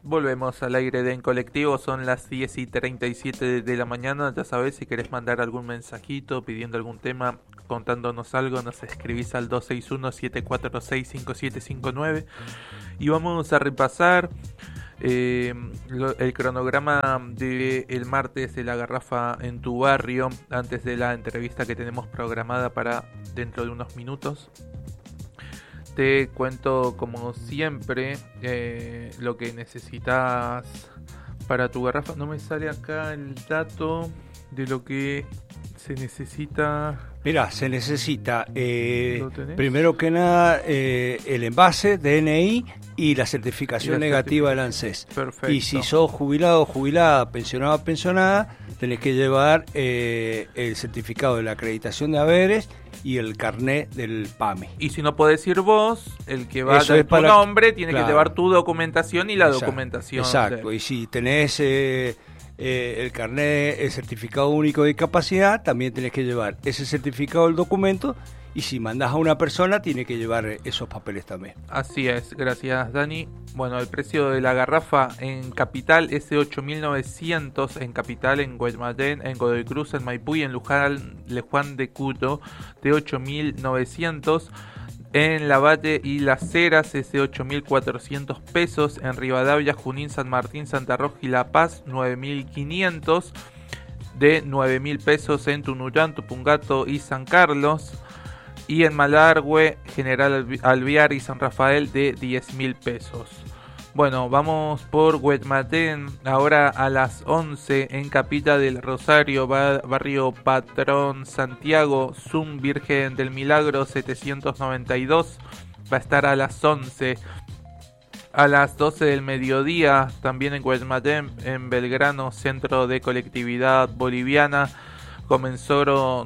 Volvemos al aire de En Colectivo, son las 10:37 de la mañana. Ya sabes, si querés mandar algún mensajito pidiendo algún tema, contándonos algo, nos escribís al 261-746-5759 y vamos a repasar el cronograma del martes de la garrafa en tu barrio, antes de la entrevista que tenemos programada para dentro de unos minutos. Te cuento, como siempre, lo que necesitas para tu garrafa. No me sale acá el dato de lo que se necesita. Mira, se necesita primero que nada el envase, DNI y la certificación negativa del ANSES. Perfecto. Y si sos jubilado, jubilada, pensionado, pensionada, tenés que llevar el certificado de la acreditación de haberes y el carnet del PAMI. Y si no podés ir vos, el que va a dar tu nombre tiene que llevar tu documentación y la documentación. Exacto, y si tenés el carnet, el certificado único de discapacidad, también tenés que llevar ese certificado del documento, y si mandás a una persona, tiene que llevar esos papeles también. Así es, gracias Dani. Bueno, el precio de la garrafa en Capital es de 8.900, en Capital, en Guaymallén, en Godoy Cruz, en Maipú y en Luján de Cuyo de 8.900. En La Valle y Las Heras es de 8.400 pesos. En Rivadavia, Junín, San Martín, Santa Rosa y La Paz, 9.500. De 9.000 pesos en Tunuyán, Tupungato y San Carlos. Y en Malargüe, General Alvear y San Rafael, de 10.000 pesos. Bueno, vamos por Guaymallén, ahora a las 11 en Capilla del Rosario, barrio Patrón Santiago, Zoom Virgen del Milagro 792, va a estar a las 11. A las 12 del mediodía, también en Guaymallén, en Belgrano, Centro de Colectividad Boliviana, Comensoro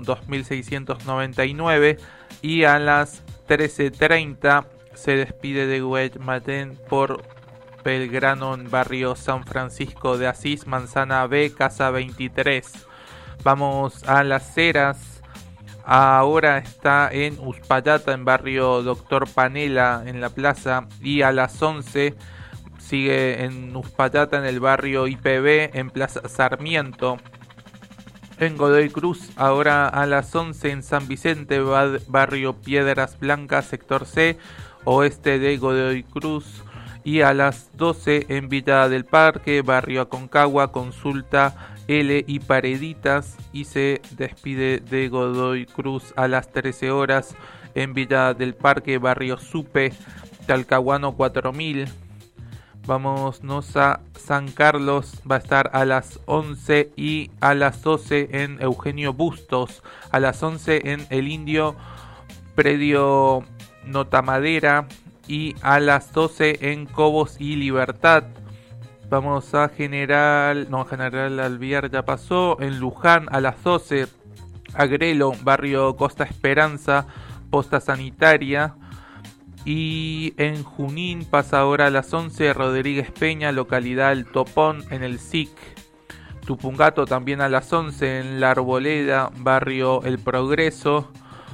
2699, y a las 13:30 se despide de Guaymallén por Belgrano, en barrio San Francisco de Asís, Manzana B, Casa 23. Vamos a Las Heras, ahora está en Uspallata, en barrio Doctor Panela, en la plaza, y a las 11 sigue en Uspallata, en el barrio IPB, en Plaza Sarmiento. En Godoy Cruz, ahora a las 11 en San Vicente, barrio Piedras Blancas, sector C, oeste de Godoy Cruz. Y a las 12 en Villa del Parque, barrio Aconcagua, Consulta L y Pareditas. Y se despide de Godoy Cruz a las 13 horas en Villa del Parque, barrio Supe, Talcahuano 4000. Vámonos a San Carlos, va a estar a las 11 y a las 12 en Eugenio Bustos, a las 11 en El Indio, predio Notamadera, y a las 12 en Cobos y Libertad. Vamos a General Alvear ya pasó, en Luján a las 12, Agrelo, barrio Costa Esperanza, posta sanitaria. Y en Junín pasa ahora a las 11, Rodríguez Peña, localidad El Topón, en el SIC. Tupungato también a las 11 en La Arboleda, barrio El Progreso.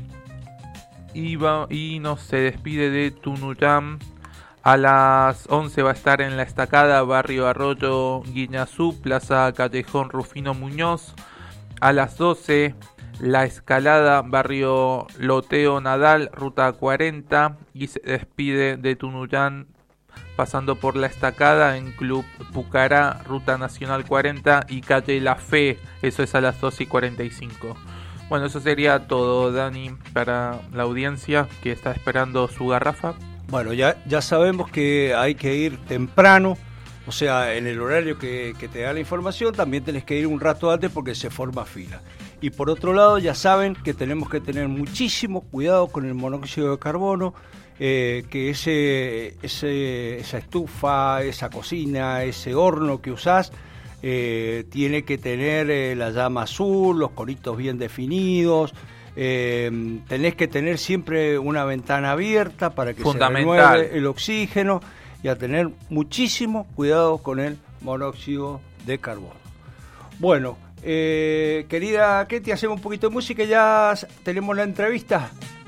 Y no se despide de Tunuyán. A las 11 va a estar en La Estacada, barrio Arroyo Guiñazú, plaza Callejón Rufino Muñoz. A las 12 La Escalada, barrio Loteo Nadal, ruta 40. Y se despide de Tunuyán pasando por La Estacada en Club Pucará, ruta nacional 40 y calle La Fe. Eso es a las 12:45. Bueno, eso sería todo, Dani, para la audiencia que está esperando su garrafa. Bueno, ya sabemos que hay que ir temprano, o sea, en el horario que te da la información, también tenés que ir un rato antes porque se forma fila. Y por otro lado, ya saben que tenemos que tener muchísimo cuidado con el monóxido de carbono, que esa estufa, esa cocina, ese horno que usás, tiene que tener la llama azul, los coritos bien definidos. Tenés que tener siempre una ventana abierta para que se renueve el oxígeno, y a tener muchísimo cuidado con el monóxido de carbono. Bueno, querida Ketty, hacemos un poquito de música y ya tenemos la entrevista.